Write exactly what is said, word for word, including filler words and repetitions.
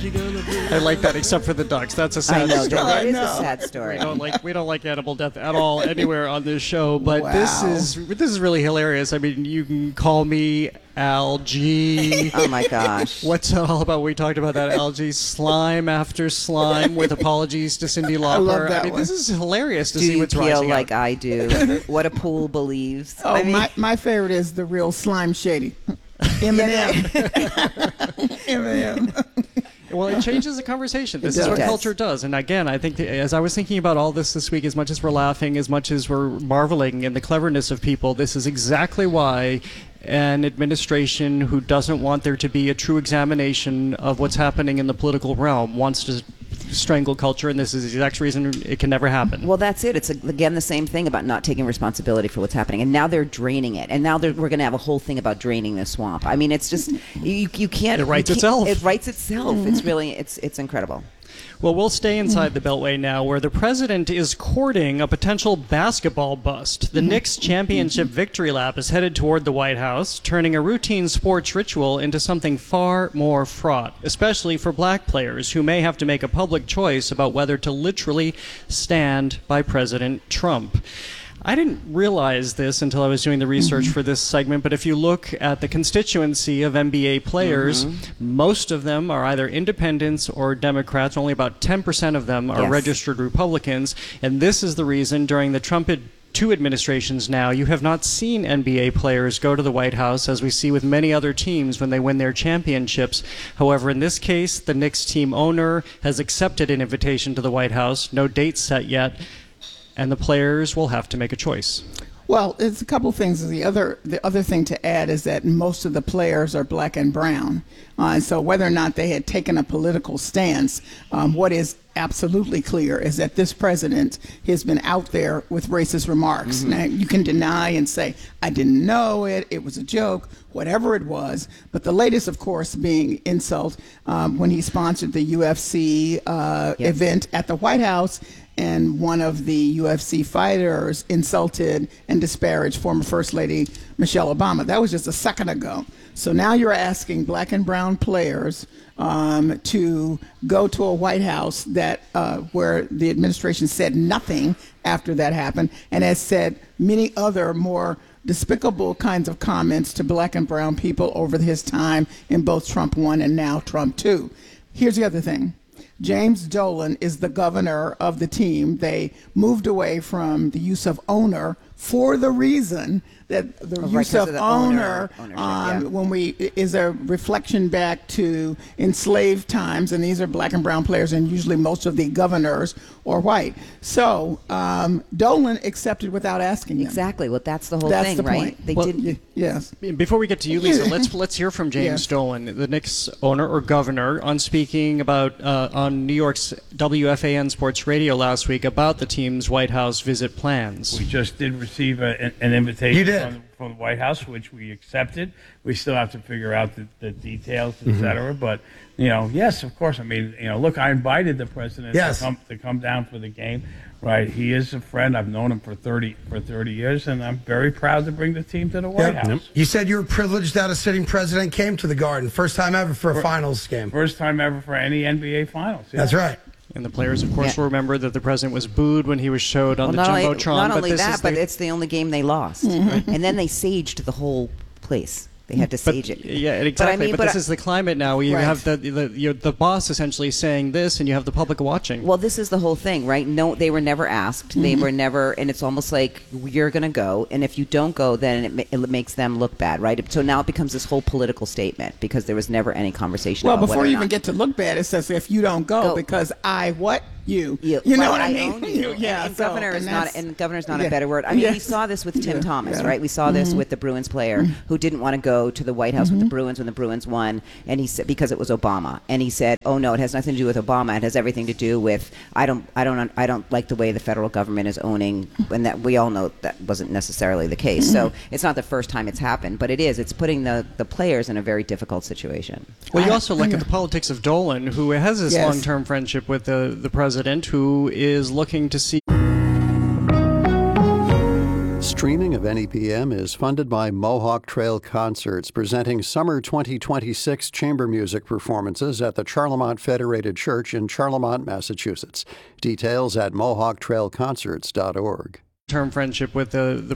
I like that, except for the ducks. That's a sad I know, story. that is I a know. sad story. We don't like we don't like animal death at all anywhere on this show. But Wow. this is this is really hilarious. I mean, you can call me algae. Oh my gosh. What's it all about? We talked about that algae slime after slime with apologies to Cindy Lauper. love that mean, one. this is hilarious to Do see you what's feel rising like up. I do? What a pool believes. Oh, I mean, my, my favorite is the real slime shady. Eminem. Eminem. Well, it changes the conversation. This It is what does. culture does. And again, I think that as I was thinking about all this this week, as much as we're laughing, as much as we're marveling in the cleverness of people, this is exactly why an administration who doesn't want there to be a true examination of what's happening in the political realm wants to strangle culture, and this is the exact reason it can never happen. well, that's it. It's, again, the same thing about not taking responsibility for what's happening. And now they're draining it. And now they're, we're going to have a whole thing about draining the swamp. I mean, it's just, you, you can't. It writes you can't- itself. It writes itself. It's really, it's it's incredible. Well, we'll stay inside the Beltway now, where the president is courting a potential basketball bust. The Knicks championship victory lap is headed toward the White House, turning a routine sports ritual into something far more fraught, especially for black players who may have to make a public choice about whether to literally stand by President Trump. I didn't realize this until I was doing the research for this segment, but if you look at the constituency of N B A players, most of them are either independents or Democrats. Only about ten percent of them are Yes. registered Republicans. And this is the reason during the Trump ad- two administrations now, you have not seen N B A players go to the White House, as we see with many other teams when they win their championships. However, in this case, the Knicks team owner has accepted an invitation to the White House. No date set yet. And the players will have to make a choice. Well, it's a couple of things. The other, the other thing to add is that most of the players are black and brown. Uh, and so whether or not they had taken a political stance, um, what is absolutely clear is that this president has been out there with racist remarks. Mm-hmm. Now, you can deny and say, I didn't know it, it was a joke, whatever it was. But the latest, of course, being insult um, when he sponsored the U F C uh, Yes. event at the White House, and one of the U F C fighters insulted and disparaged former First Lady Michelle Obama. That was just a second ago. So now you're asking black and brown players um, to go to a White House that uh, where the administration said nothing after that happened, and has said many other more despicable kinds of comments to black and brown people over his time in both Trump one and now Trump two. Here's the other thing. James Dolan is the governor of the team. They moved away from the use of owner for the reason that the Oh, right, use 'cause of of the owner, owner- ownership, um, yeah. when we is a reflection back to enslaved times, and these are black and brown players, and usually most of the governors are white. So um, Dolan accepted without asking them. Exactly. Well, that's the whole That's thing, the right? point. They Well, didn't. Y- yes. Before we get to you, Lisa, let's let's hear from James Yes. Dolan, the Knicks owner or governor, on speaking about uh, on New York's W F A N Sports Radio last week about the team's White House visit plans. We just did receive a, an, an invitation You did. From, from the White House, which we accepted. We still have to figure out the, the details, et cetera. But, you know, yes, of course. I mean, you know, look, I invited the president Yes. to, come, to come down for the game. Right, he is a friend. I've known him for thirty for thirty years, and I'm very proud to bring the team to the White Yep. House. You said you were privileged that a sitting president came to the Garden. First time ever for a finals game. First time ever for any N B A Finals. Yeah. That's right. And the players, of course, Yeah. will remember that the president was booed when he was showed on Well, the not only, Jumbotron. not but only this that, is but the, it's the only game they lost. And then they saged the whole place. They had to but, sage it. Yeah, exactly. But I mean, but but this I- is the climate now. Where you Right. have the the, you the boss essentially saying this, and you have the public watching. Well, this is the whole thing, right? No, they were never asked. They were never, and it's almost like you're going to go, and if you don't go, then it, ma- it makes them look bad, right? So now it becomes this whole political statement because there was never any conversation. Well, about before whether you or even not. get to look bad, it says if you don't go, Go. because I what you You, you know right, what I I mean? own you. yeah, and, and so- governor is and not, that's- and governor's not yeah. a better word. I mean, we Yes. saw this with Tim Yeah, Thomas, yeah. right? We saw this with the Bruins player who didn't want to go to the White House with the Bruins when the Bruins won, and he said because it was Obama, and he said, "Oh no, it has nothing to do with Obama. It has everything to do with I don't, I don't, I don't like the way the federal government is owning." And that we all know that wasn't necessarily the case. So it's not the first time it's happened, but it is. It's putting the the players in a very difficult situation. Well, you I- also look yeah. at the politics of Dolan, who has this Yes. long-term friendship with the, the president, who is looking to see Streaming of N E P M is funded by Mohawk Trail Concerts, presenting summer twenty twenty-six chamber music performances at the Charlemont Federated Church in Charlemont, Massachusetts. Details at mohawk trail concerts dot org. Term friendship with the, the